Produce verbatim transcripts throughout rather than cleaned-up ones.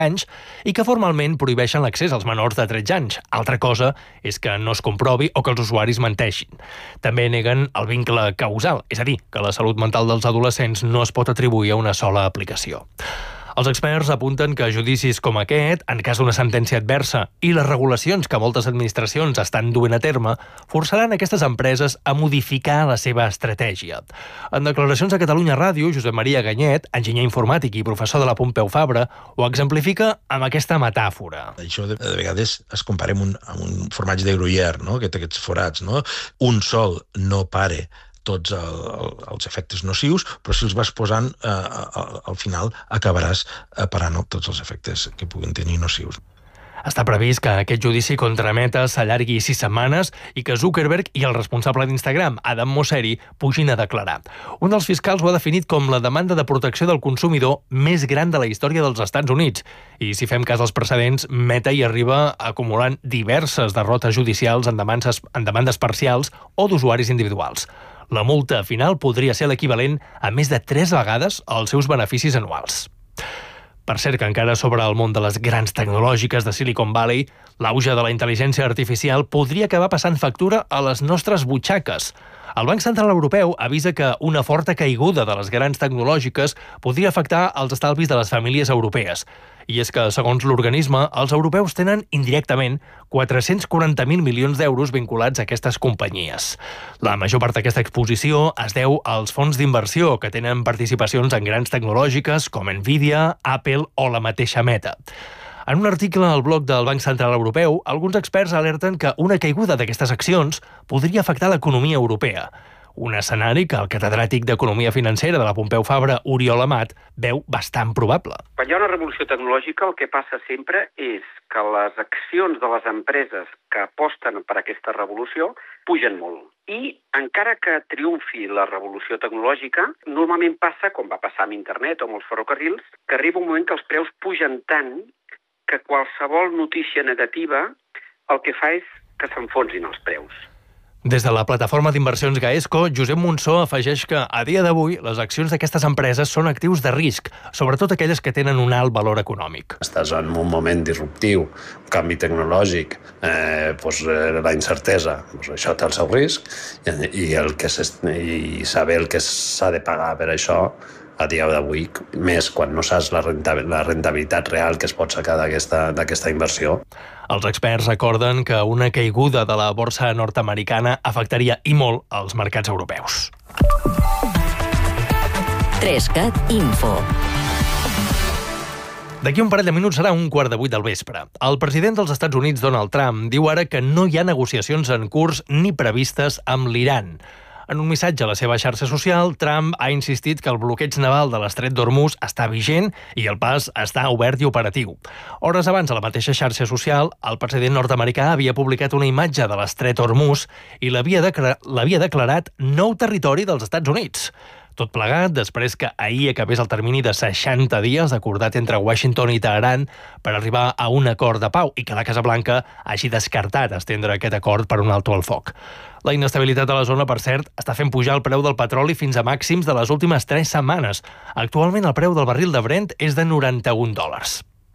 anys i que formalment prohibeixen l'accés als menors de tretze anys. Altra cosa és que no es comprovi o que els usuaris menteixin. També neguen el vincle causal, és a dir, que la salut mental dels adolescents no es pot atribuir a una sola aplicació. Els experts apunten que judicis com aquest, en cas d'una sentència adversa, i les regulacions que moltes administracions estan duent a terme, forçaran aquestes empreses a modificar la seva estratègia. En declaracions a Catalunya Ràdio, Josep Maria Ganyet, enginyer informàtic i professor de la Pompeu Fabra, ho exemplifica amb aquesta metàfora. Això de, de vegades es compara amb un, amb un formatge de Gruyère, no? Que té aquests forats, no? Un sol no pare tots el, el, els efectes nocius, però si els vas posant, eh, al, al final acabaràs eh, parant tots els efectes que puguin tenir nocius. Està previst que aquest judici contra Meta s'allargui sis setmanes i que Zuckerberg i el responsable d'Instagram, Adam Mosseri, pugin a declarar. Un dels fiscals ho ha definit com la demanda de protecció del consumidor més gran de la història dels Estats Units. I si fem cas als precedents, Meta hi arriba acumulant diverses derrotes judicials en demandes, en demandes parcials o d'usuaris individuals. La multa final podria ser l'equivalent a més de tres vegades els seus beneficis anuals. Per cert, que encara sobre el món de les grans tecnològiques de Silicon Valley, l'auge de la intel·ligència artificial podria acabar passant factura a les nostres butxaques. El Banc Central Europeu avisa que una forta caiguda de les grans tecnològiques podria afectar els estalvis de les famílies europees. I és que, segons l'organisme, els europeus tenen indirectament quatre-cents quaranta mil milions d'euros vinculats a aquestes companyies. La major part d'aquesta exposició es deu als fons d'inversió que tenen participacions en grans tecnològiques com Nvidia, Apple o la mateixa Meta. En un article al blog del Banc Central Europeu, alguns experts alerten que una caiguda d'aquestes accions podria afectar l'economia europea. Un escenari que el catedràtic d'Economia Financera de la Pompeu Fabra, Oriol Amat, veu bastant probable. Quan hi ha una revolució tecnològica, el que passa sempre és que les accions de les empreses que aposten per aquesta revolució pugen molt. I encara que triomfi la revolució tecnològica, normalment passa, com va passar amb internet o amb els ferrocarrils, que arriba un moment que els preus pugen tant que qualsevol notícia negativa el que fa és que s'enfonsin els preus. Des de la plataforma d'inversions Gaesco, Josep Monsó afegeix que a dia d'avui les accions d'aquestes empreses són actius de risc, sobretot aquelles que tenen un alt valor econòmic. Estàs en un moment disruptiu, un canvi tecnològic, eh, doncs, eh, la incertesa, doncs això té el seu risc i, el que i saber el que s'ha de pagar per això a dia d'avui, més quan no saps la rentabilitat real que es pot sacar d'aquesta inversió. Els experts recorden que una caiguda de la borsa nord-americana afectaria i molt els mercats europeus. Trescat Info. D'aquí un parell de minuts serà un quart de vuit del vespre. El president dels Estats Units, Donald Trump, diu ara que no hi ha negociacions en curs ni previstes amb l'Iran. En un missatge a la seva xarxa social, Trump ha insistit que el bloqueig naval de l'estret d'Hormuz està vigent i el pas està obert i operatiu. Hores abans, a la mateixa xarxa social, el president nord-americà havia publicat una imatge de l'estret Hormuz i l'havia declarat nou territori dels Estats Units. Tot plegat després que ahir acabés el termini de seixanta dies acordat entre Washington i Teheran per arribar a un acord de pau i que la Casa Blanca hagi descartat estendre aquest acord per un alto al foc. La inestabilitat a la zona, per cert, està fent pujar el preu del petroli fins a màxims de les últimes tres setmanes. Actualment el preu del barril de Brent és de noranta-un dòlars.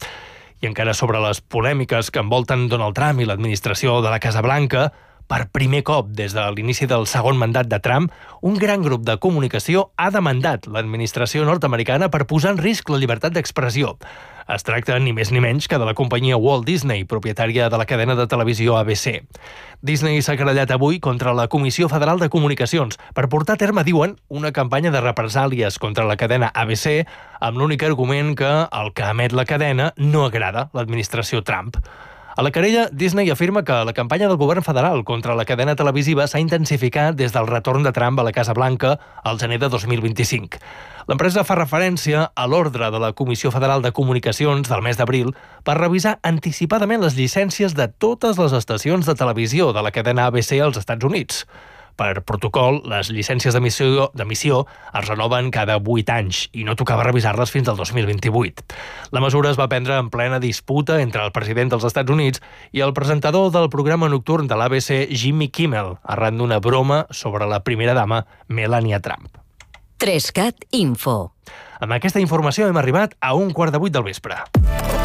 I encara sobre les polèmiques que envolten Donald Trump i l'administració de la Casa Blanca, per primer cop des de l'inici del segon mandat de Trump, un gran grup de comunicació ha demandat l'administració nord-americana per posar en risc la llibertat d'expressió. Es tracta ni més ni menys que de la companyia Walt Disney, propietària de la cadena de televisió A B C. Disney s'ha querellat avui contra la Comissió Federal de Comunicacions per portar a terme, diuen, una campanya de represàlies contra la cadena A B C amb l'únic argument que el que emet la cadena no agrada l'administració Trump. A la querella, Disney afirma que la campanya del govern federal contra la cadena televisiva s'ha intensificat des del retorn de Trump a la Casa Blanca al gener de dos mil vint-i-cinc. L'empresa fa referència a l'ordre de la Comissió Federal de Comunicacions del mes d'abril per revisar anticipadament les llicències de totes les estacions de televisió de la cadena A B C als Estats Units. Per protocol, les llicències d'emissió d'emissió es renoven cada vuit anys i no tocava revisar-les fins al dos mil vint-i-vuit. La mesura es va prendre en plena disputa entre el president dels Estats Units i el presentador del programa nocturn de l'A B C, Jimmy Kimmel, arran d'una broma sobre la primera dama, Melania Trump. Trescat Info. Amb aquesta informació hem arribat a un quart de vuit del vespre.